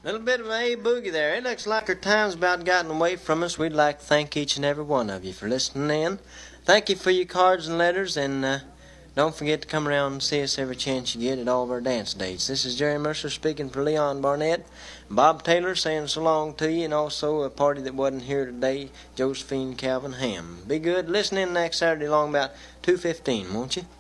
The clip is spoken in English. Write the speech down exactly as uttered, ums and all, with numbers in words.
Little bit of a boogie there. It looks like our time's about gotten away from us. We'd like to thank each and every one of you for listening in. Thank you for your cards and letters, and uh, don't forget to come around and see us every chance you get at all of our dance dates. This is Jerry Mercer speaking for Leon Barnett. Bob Taylor saying so long to you, and also a party that wasn't here today, Josephine Calvin Ham. Be good. Listen in next Saturday along about two fifteen, won't you?